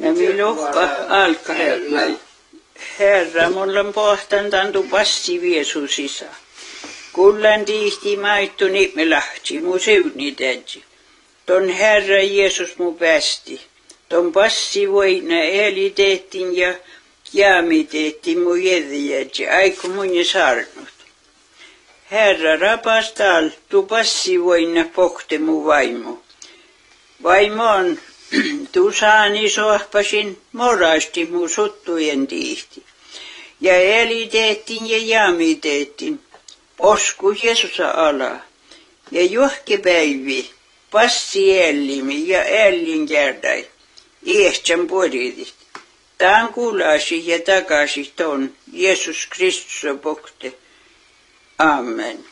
Miluhka alkaa. Herra, mulla on pohtan tantu passi viesusissa. Kullan tihti maittuni me lahti, mu seuni tädji. Ton Herra Jeesus mu päästi. Ton passi voina eliteettin ja jaamiteettin mu jedjädji, aiku mun je saarnut. Herra rapastal, tu passi voina pohte mu vaimo. Vaimo on tu saani sohpasin morasti mu suttujen tihti. Ja eliteettin ja jaamiteettin. Osku Jeesusa ala. Ja juhkepäivi. Passi ellimi ja ellin kärdäi. Ehtsän puolitit. Taan kuulasi ja takasi ton Jeesus Kristus pohte. Amen.